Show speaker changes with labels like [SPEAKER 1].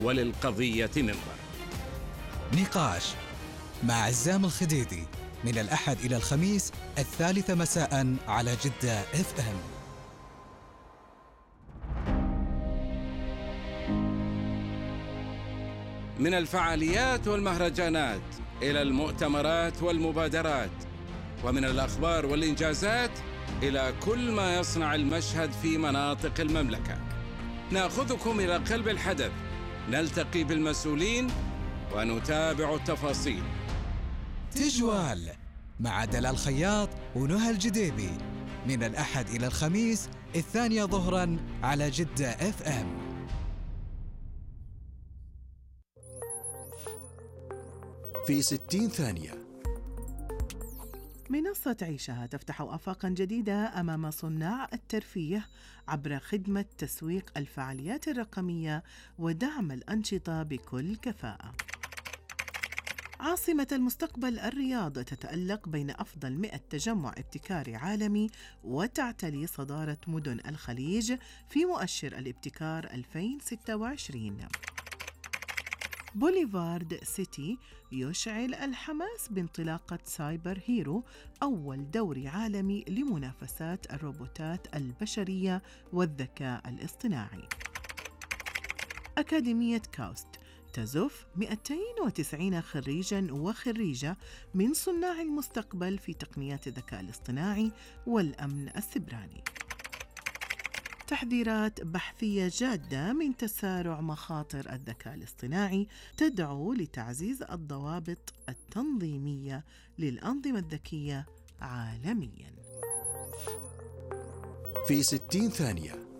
[SPEAKER 1] وللقضية منظر.
[SPEAKER 2] نقاش مع عزام الخديدي من الأحد إلى الخميس 3 مساء على جدة FM.
[SPEAKER 1] من الفعاليات والمهرجانات إلى المؤتمرات والمبادرات، ومن الأخبار والإنجازات إلى كل ما يصنع المشهد في مناطق المملكة، نأخذكم إلى قلب الحدث، نلتقي بالمسؤولين ونتابع التفاصيل.
[SPEAKER 2] تجوال مع دلال خياط ونهى الجديبي من الأحد إلى الخميس 2 ظهراً على جدة FM.
[SPEAKER 3] في 60 ثانية.
[SPEAKER 4] منصة عيشها تفتح آفاقاً جديدة أمام صناع الترفيه عبر خدمة تسويق الفعاليات الرقمية ودعم الأنشطة بكل كفاءة. عاصمة المستقبل الرياض تتألق بين أفضل 100 تجمع ابتكاري عالمي وتعتلي صدارة مدن الخليج في مؤشر الابتكار 2026. بوليفارد سيتي يشعل الحماس بانطلاقة سايبر هيرو، أول دوري عالمي لمنافسات الروبوتات البشرية والذكاء الاصطناعي. أكاديمية كاوست تزف 290 خريجاً وخريجة من صناع المستقبل في تقنيات الذكاء الاصطناعي والأمن السيبراني. تحذيرات بحثية جادة من تسارع مخاطر الذكاء الاصطناعي تدعو لتعزيز الضوابط التنظيمية للأنظمة الذكية عالمياً.
[SPEAKER 3] في 60 ثانية.